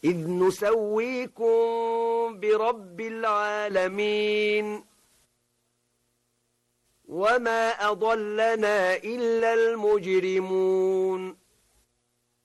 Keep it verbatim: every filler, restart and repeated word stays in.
إذ نسويكم برب العالمين وما أضلنا إلا المجرمون